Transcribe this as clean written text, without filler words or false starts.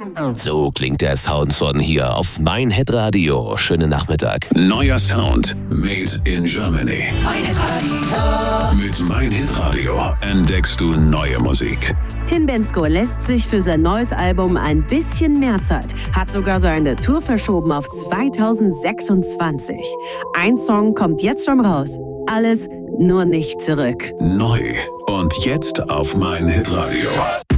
So klingt der Sound von hier auf mein Hitradio. Schönen Nachmittag. Neuer Sound made in Germany. Mein Hitradio. Mit Mein Hitradio entdeckst du neue Musik. Tim Bendzko lässt sich für sein neues Album ein bisschen mehr Zeit, hat sogar seine Tour verschoben auf 2026. Ein Song kommt jetzt schon raus. Alles nur nicht zurück. Neu und jetzt auf Mein Hitradio.